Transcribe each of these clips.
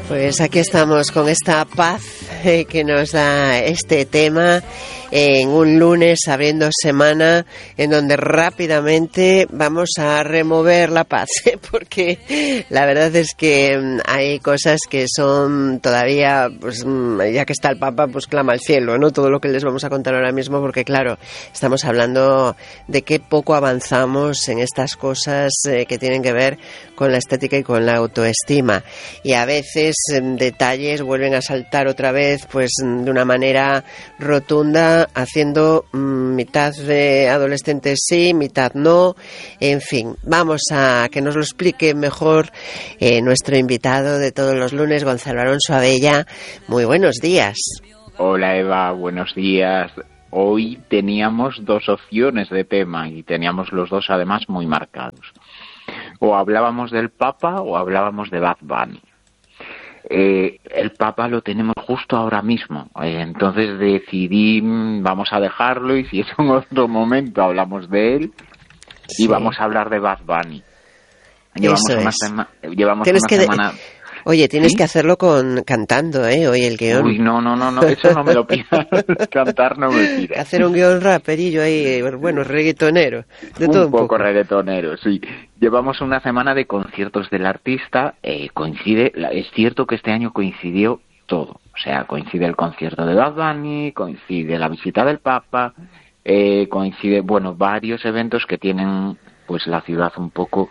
Pues aquí estamos con esta paz que nos da este tema en un lunes abriendo semana en donde rápidamente vamos a remover la paz, porque la verdad es que hay cosas que son todavía, pues ya que está el Papa, pues clama al cielo, ¿no? Todo lo que les vamos a contar ahora mismo, porque claro, estamos hablando de qué poco avanzamos en estas cosas que tienen que ver con la estética y con la autoestima, y a veces detalles vuelven a saltar otra vez pues de una manera rotunda, haciendo mitad de adolescentes sí, mitad no, en fin, vamos a que nos lo explique mejor nuestro invitado de todos los lunes, Gonzalo Alonso Abella. Muy buenos días. Hola Eva, buenos días. Hoy teníamos dos opciones de tema y teníamos los dos además muy marcados. O hablábamos del Papa o hablábamos de Bad Bunny. El Papa lo tenemos justo ahora mismo, entonces decidí, vamos a dejarlo y si es en otro momento hablamos de él, sí. Y vamos a hablar de Bad Bunny. Llevamos una semana... Oye, tienes ¿Sí? que hacerlo cantando, hoy el guión. Uy, no, eso no me lo pidas, cantar no me pidas. Hacer un guión raperillo ahí, bueno, reggaetonero, de todo un poco. Reggaetonero, sí. Llevamos una semana de conciertos del artista, es cierto que este año coincidió todo, o sea, coincide el concierto de Bad Bunny, coincide la visita del Papa, coincide, varios eventos que tienen, pues, la ciudad un poco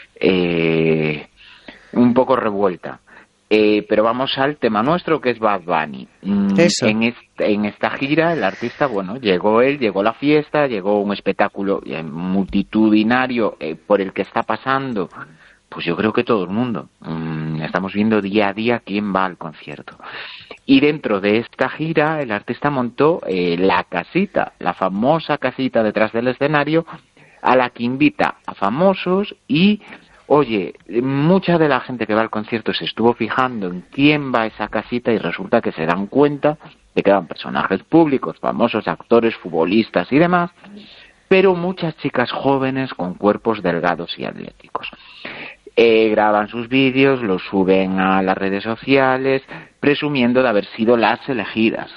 revuelta. Pero vamos al tema nuestro, que es Bad Bunny. En esta gira el artista, llegó la fiesta, llegó un espectáculo multitudinario por el que está pasando, pues yo creo que todo el mundo. Estamos viendo día a día quién va al concierto. Y dentro de esta gira el artista montó la famosa casita detrás del escenario, a la que invita a famosos y... Oye, mucha de la gente que va al concierto se estuvo fijando en quién va a esa casita y resulta que se dan cuenta de que eran personajes públicos, famosos, actores, futbolistas y demás, pero muchas chicas jóvenes con cuerpos delgados y atléticos. Graban sus vídeos, los suben a las redes sociales, presumiendo de haber sido las elegidas.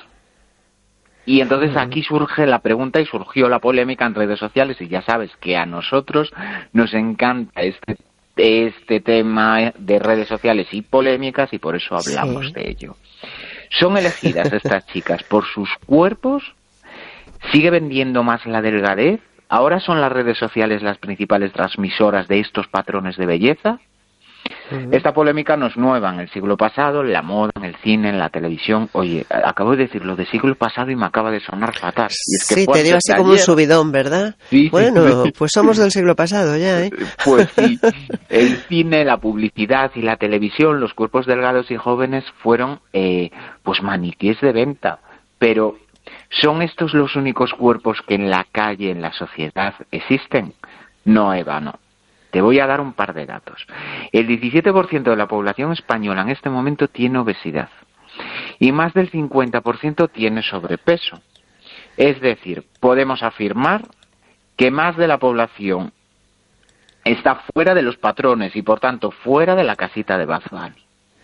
Y entonces aquí surge la pregunta y surgió la polémica en redes sociales, y ya sabes que a nosotros nos encanta este tema de redes sociales y polémicas, y por eso hablamos de ello. ¿Son elegidas estas chicas por sus cuerpos? ¿Sigue vendiendo más la delgadez? ¿Ahora son las redes sociales las principales transmisoras de estos patrones de belleza? Esta polémica no es nueva. En el siglo pasado, en la moda, en el cine, en la televisión. Oye, acabo de decir lo de siglo pasado y me acaba de sonar fatal. Y es que sí, te dio así como un subidón, ¿verdad? Sí, bueno, pues somos del siglo pasado ya, ¿eh? Pues sí, el cine, la publicidad y la televisión, los cuerpos delgados y jóvenes fueron pues maniquíes de venta. Pero, ¿son estos los únicos cuerpos que en la calle, en la sociedad, existen? No, Eva, no. Te voy a dar un par de datos. El 17% de la población española en este momento tiene obesidad y más del 50% tiene sobrepeso. Es decir, podemos afirmar que más de la población está fuera de los patrones y, por tanto, fuera de la casita de Bad Bunny.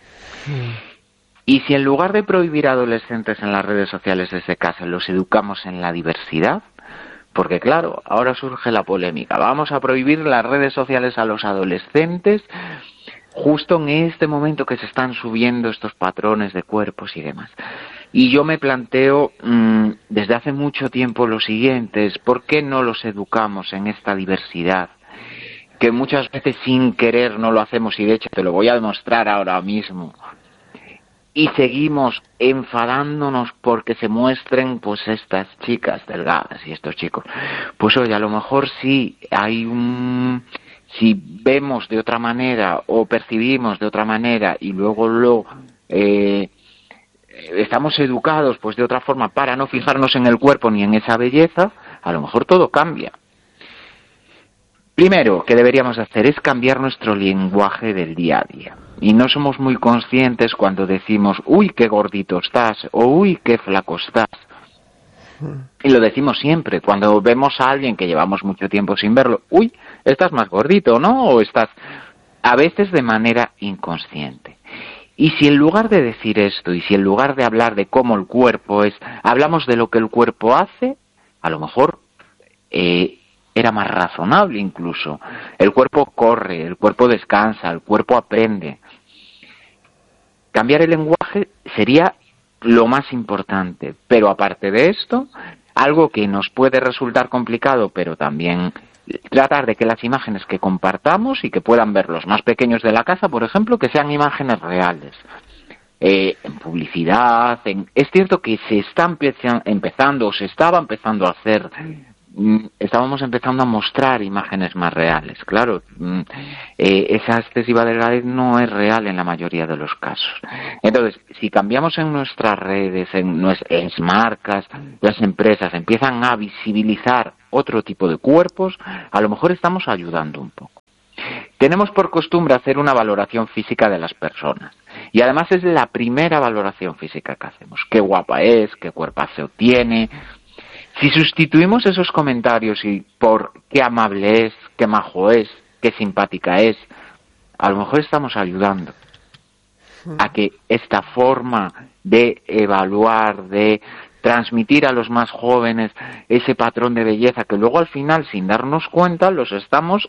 Y si en lugar de prohibir a adolescentes en las redes sociales desde casa, los educamos en la diversidad, porque claro, ahora surge la polémica. Vamos a prohibir las redes sociales a los adolescentes justo en este momento que se están subiendo estos patrones de cuerpos y demás. Y yo me planteo desde hace mucho tiempo lo siguiente: ¿por qué no los educamos en esta diversidad? Que muchas veces sin querer no lo hacemos, y de hecho te lo voy a demostrar ahora mismo. Y seguimos enfadándonos porque se muestren pues estas chicas delgadas y estos chicos. Pues oye, a lo mejor sí hay si vemos de otra manera o percibimos de otra manera y luego estamos educados pues de otra forma para no fijarnos en el cuerpo ni en esa belleza, a lo mejor todo cambia. Primero que deberíamos hacer es cambiar nuestro lenguaje del día a día. Y no somos muy conscientes cuando decimos, uy, qué gordito estás, o uy, qué flaco estás. Y lo decimos siempre, cuando vemos a alguien que llevamos mucho tiempo sin verlo, uy, estás más gordito, ¿no? O estás, a veces de manera inconsciente. Y si en lugar de decir esto, y si en lugar de hablar de cómo el cuerpo es, hablamos de lo que el cuerpo hace, a lo mejor era más razonable incluso. El cuerpo corre, el cuerpo descansa, el cuerpo aprende. Cambiar el lenguaje sería lo más importante, pero aparte de esto, algo que nos puede resultar complicado, pero también tratar de que las imágenes que compartamos y que puedan ver los más pequeños de la casa, por ejemplo, que sean imágenes reales. En publicidad, es cierto que se estaba empezando a hacer, estábamos empezando a mostrar imágenes más reales, claro, esa excesiva delgadez no es real en la mayoría de los casos. Entonces, si cambiamos en nuestras redes, en nuestras marcas, las empresas empiezan a visibilizar otro tipo de cuerpos, a lo mejor estamos ayudando un poco. Tenemos por costumbre hacer una valoración física de las personas. Y además es la primera valoración física que hacemos. Qué guapa es, qué cuerpazo tiene. Si sustituimos esos comentarios por qué amable es, qué majo es, qué simpática es, a lo mejor estamos ayudando a que esta forma de evaluar, de transmitir a los más jóvenes ese patrón de belleza que luego al final, sin darnos cuenta, los estamos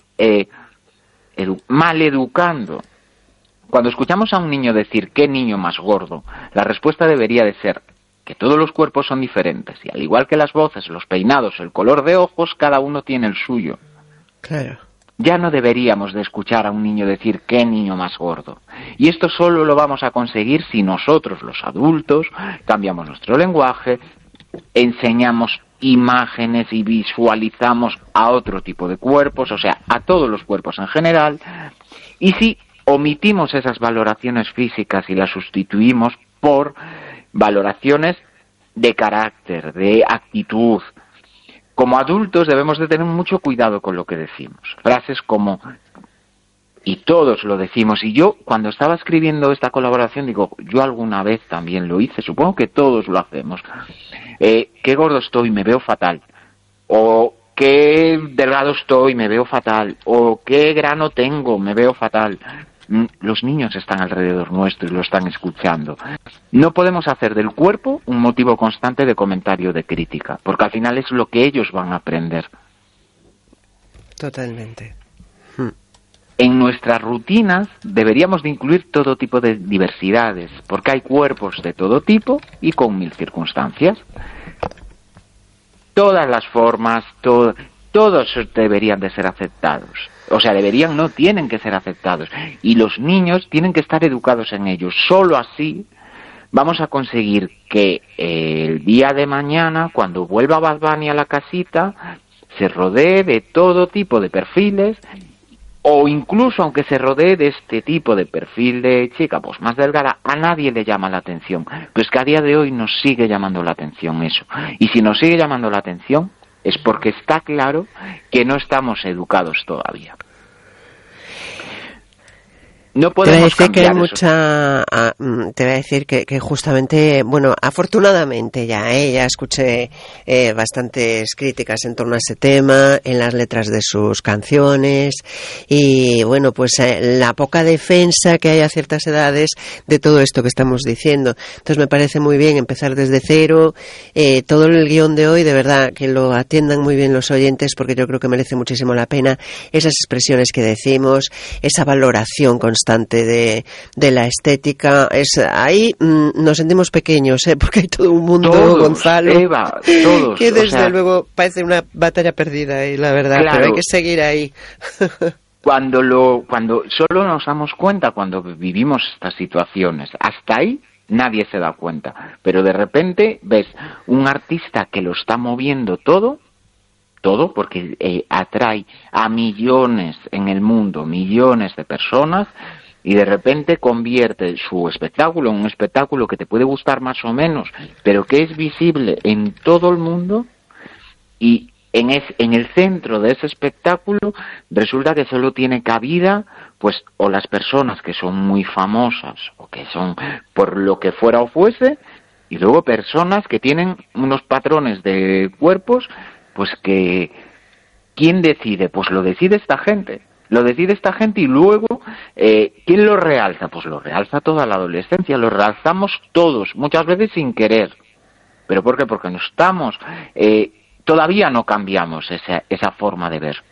maleducando. Cuando escuchamos a un niño decir ¿qué niño más gordo?, la respuesta debería de ser que todos los cuerpos son diferentes y al igual que las voces, los peinados, el color de ojos, cada uno tiene el suyo. Claro. Ya no deberíamos de escuchar a un niño decir ¿qué niño más gordo? Y esto solo lo vamos a conseguir si nosotros, los adultos, cambiamos nuestro lenguaje, enseñamos imágenes y visualizamos a otro tipo de cuerpos, o sea, a todos los cuerpos en general, y si omitimos esas valoraciones físicas y las sustituimos por valoraciones de carácter, de actitud. Como adultos debemos de tener mucho cuidado con lo que decimos. Frases como, y todos lo decimos, y yo cuando estaba escribiendo esta colaboración digo, yo alguna vez también lo hice, supongo que todos lo hacemos. Qué gordo estoy, me veo fatal. O qué delgado estoy, me veo fatal. O qué grano tengo, me veo fatal. Los niños están alrededor nuestro y lo están escuchando. No podemos hacer del cuerpo un motivo constante de comentario, de crítica, porque al final es lo que ellos van a aprender. Totalmente. En nuestras rutinas deberíamos de incluir todo tipo de diversidades, porque hay cuerpos de todo tipo y con 1000 circunstancias. Todas las formas, todos deberían de ser aceptados. O sea, no tienen que ser aceptados. Y los niños tienen que estar educados en ellos. Solo así vamos a conseguir que el día de mañana, cuando vuelva Bad Bunny a la casita, se rodee de todo tipo de perfiles, o incluso aunque se rodee de este tipo de perfil de chica pues más delgada, a nadie le llama la atención. Pues que a día de hoy nos sigue llamando la atención eso. Y si nos sigue llamando la atención, es porque está claro que no estamos educados todavía. No podemos cambiar eso. Te voy a decir que justamente, bueno, afortunadamente ya escuché bastantes críticas en torno a ese tema, en las letras de sus canciones, y bueno, pues la poca defensa que hay a ciertas edades de todo esto que estamos diciendo. Entonces me parece muy bien empezar desde cero, todo el guión de hoy, de verdad, que lo atiendan muy bien los oyentes, porque yo creo que merece muchísimo la pena esas expresiones que decimos, esa valoración constante de la estética. Ahí nos sentimos pequeños, porque hay todo un mundo, todos, Gonzalo, Eva, todos, que desde luego parece una batalla perdida, la verdad, claro, pero hay que seguir ahí. Cuando solo nos damos cuenta cuando vivimos estas situaciones, hasta ahí nadie se da cuenta, pero de repente ves un artista que lo está moviendo todo porque atrae a millones en el mundo, millones de personas, y de repente convierte su espectáculo en un espectáculo que te puede gustar más o menos, pero que es visible en todo el mundo, y en el centro de ese espectáculo resulta que solo tiene cabida pues o las personas que son muy famosas o que son por lo que fuera o fuese, y luego personas que tienen unos patrones de cuerpos pues que ¿quién decide? Pues lo decide esta gente. Lo decide esta gente y luego, ¿quién lo realza? Pues lo realza toda la adolescencia, lo realzamos todos, muchas veces sin querer. ¿Pero por qué? Porque no estamos, todavía no cambiamos esa forma de ver.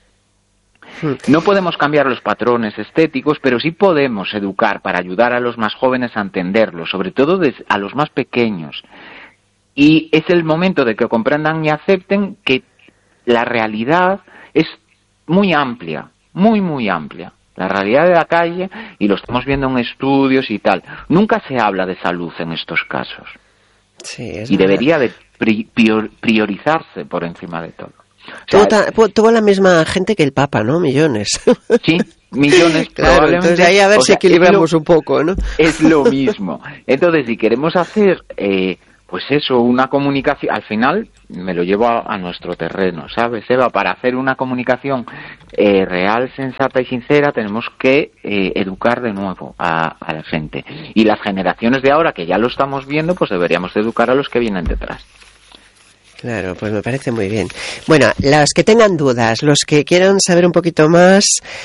No podemos cambiar los patrones estéticos, pero sí podemos educar para ayudar a los más jóvenes a entenderlo, sobre todo a los más pequeños. Y es el momento de que comprendan y acepten que la realidad es muy amplia, muy, muy amplia. La realidad de la calle, y lo estamos viendo en estudios y tal, nunca se habla de salud en estos casos. Sí, es y verdad. Debería de priorizarse por encima de todo. O sea, tuvo la misma gente que el Papa, ¿no? Millones. Sí, millones, claro, probablemente. Entonces ahí a ver si equilibramos un poco, ¿no? Es lo mismo. Entonces, si queremos hacer, pues eso, una comunicación, al final me lo llevo a nuestro terreno, ¿sabes, Eva? Para hacer una comunicación real, sensata y sincera, tenemos que educar de nuevo a la gente. Y las generaciones de ahora, que ya lo estamos viendo, pues deberíamos de educar a los que vienen detrás. Claro, pues me parece muy bien. Bueno, los que tengan dudas, los que quieran saber un poquito más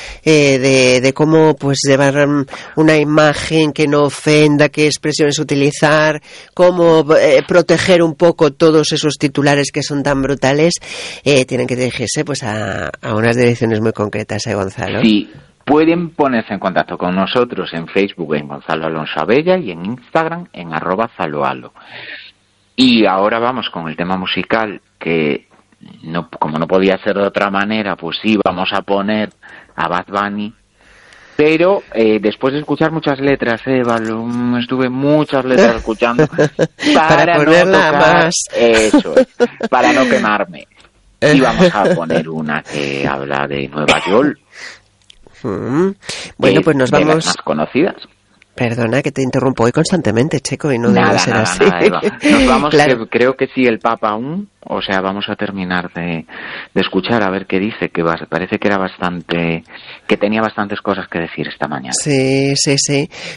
de cómo pues llevar una imagen que no ofenda, qué expresiones utilizar, cómo proteger un poco todos esos titulares que son tan brutales, tienen que dirigirse pues a unas direcciones muy concretas, Gonzalo. Sí. Pueden ponerse en contacto con nosotros en Facebook en Gonzalo Alonso Abella y en Instagram en @zaloalo. Y ahora vamos con el tema musical, que no, como no podía ser de otra manera, pues sí, vamos a poner a Bad Bunny. Pero después de escuchar muchas letras, estuve muchas letras escuchando para ponerla no tocar, más. Eso es, para no quemarme. Y vamos a poner una que habla de Nueva York. Bueno, pues nos vamos. De las más conocidas. Perdona que te interrumpo hoy constantemente, Checo, y no debe ser así. Nada, Eva. Nos vamos, claro. creo que sí, el Papa aún, o sea, vamos a terminar de escuchar a ver qué dice, que parece que era que tenía bastantes cosas que decir esta mañana. Sí, sí, sí.